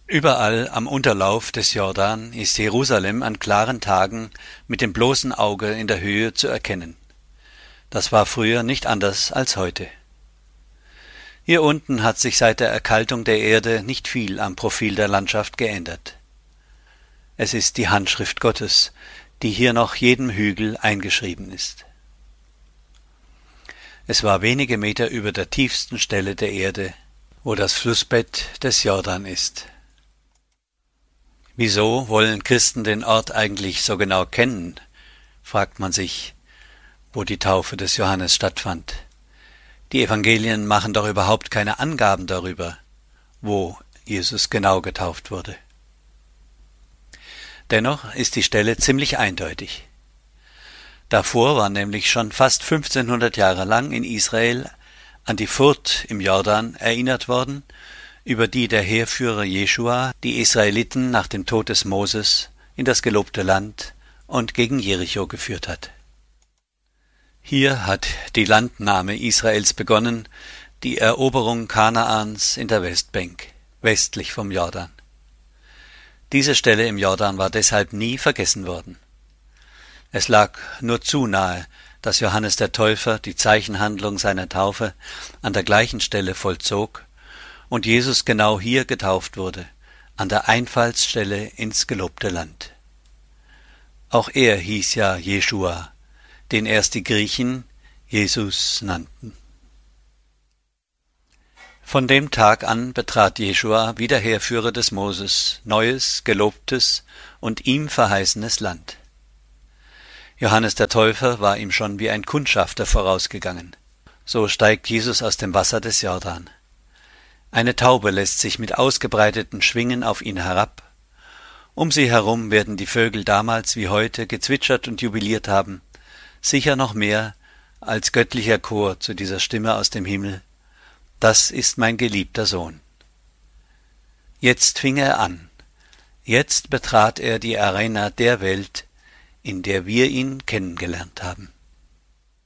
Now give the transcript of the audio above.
Überall am Unterlauf des Jordan ist Jerusalem an klaren Tagen mit dem bloßen Auge in der Höhe zu erkennen. Das war früher nicht anders als heute. Hier unten hat sich seit der Erkaltung der Erde nicht viel am Profil der Landschaft geändert. Es ist die Handschrift Gottes, die hier noch jedem Hügel eingeschrieben ist. Es war wenige Meter über der tiefsten Stelle der Erde, wo das Flussbett des Jordan ist. Wieso wollen Christen den Ort eigentlich so genau kennen, fragt man sich, wo die Taufe des Johannes stattfand. Die Evangelien machen doch überhaupt keine Angaben darüber, wo Jesus genau getauft wurde. Dennoch ist die Stelle ziemlich eindeutig. Davor war nämlich schon fast 1500 Jahre lang in Israel an die Furt im Jordan erinnert worden, über die der Heerführer Jeschua die Israeliten nach dem Tod des Moses in das gelobte Land und gegen Jericho geführt hat. Hier hat die Landnahme Israels begonnen, die Eroberung Kanaans in der Westbank, westlich vom Jordan. Diese Stelle im Jordan war deshalb nie vergessen worden. Es lag nur zu nahe, dass Johannes der Täufer die Zeichenhandlung seiner Taufe an der gleichen Stelle vollzog und Jesus genau hier getauft wurde, an der Einfallsstelle ins gelobte Land. Auch er hieß ja Jeschua, den erst die Griechen Jesus nannten. Von dem Tag an betrat Jeschua wie der Heerführer des Moses neues, gelobtes und ihm verheißenes Land. Johannes der Täufer war ihm schon wie ein Kundschafter vorausgegangen. So steigt Jesus aus dem Wasser des Jordan. Eine Taube lässt sich mit ausgebreiteten Schwingen auf ihn herab. Um sie herum werden die Vögel damals wie heute gezwitschert und jubiliert haben, sicher noch mehr als göttlicher Chor zu dieser Stimme aus dem Himmel: Das ist mein geliebter Sohn. Jetzt fing er an. Jetzt betrat er die Arena der Welt, in der wir ihn kennengelernt haben.